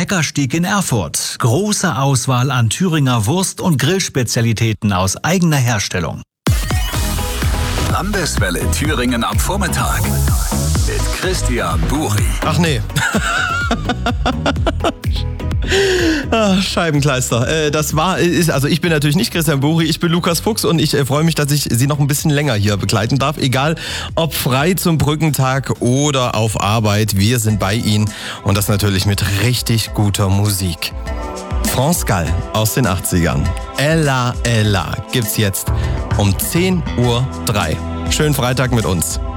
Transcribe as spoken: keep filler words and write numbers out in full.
Heckerstieg in Erfurt. Große Auswahl an Thüringer Wurst- und Grillspezialitäten aus eigener Herstellung. Landeswelle Thüringen am Vormittag mit Christian Buri. Ach nee. Ah, Scheibenkleister. Äh, das war, ist, also ich bin natürlich nicht Christian Buri, ich bin Lukas Fuchs und ich äh, freue mich, dass ich Sie noch ein bisschen länger hier begleiten darf. Egal, ob frei zum Brückentag oder auf Arbeit, wir sind bei Ihnen und das natürlich mit richtig guter Musik. France Gall aus den achtzigern. Ella, Ella gibt's jetzt um zehn Uhr drei. Schönen Freitag mit uns.